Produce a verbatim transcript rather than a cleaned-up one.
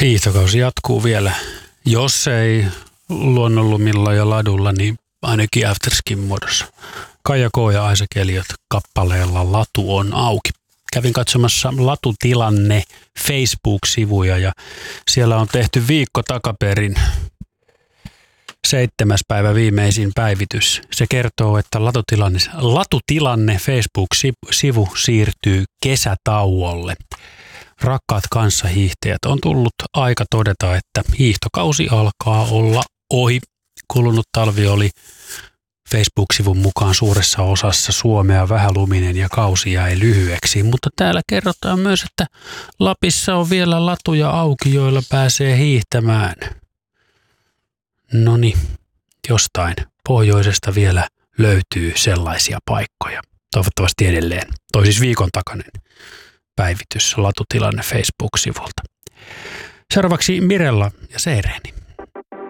Hiihtokausi jatkuu vielä. Jos ei luonnonlumilla ja ladulla, niin ainakin afterskin muodossa. Kaija K. ja Aisa Keliot kappaleella Latu on auki. Kävin katsomassa Latutilanne Facebook-sivuja ja siellä on tehty viikko takaperin seitsemäs päivä viimeisin päivitys. Se kertoo, että Latutilanne, Latutilanne Facebook-sivu siirtyy kesätauolle. Rakkaat kanssahiihtäjät, on tullut aika todeta, että hiihtokausi alkaa olla ohi. Kulunut talvi oli Facebook-sivun mukaan suuressa osassa Suomea vähäluminen ja kausi jäi lyhyeksi, mutta täällä kerrotaan myös, että Lapissa on vielä latuja auki, joilla pääsee hiihtämään. Noniin, jostain pohjoisesta vielä löytyy sellaisia paikkoja. Toivottavasti edelleen. Toi siis viikon takainen päivitys Latutilanne Facebook-sivulta. Seuraavaksi Mirella ja Seereeni.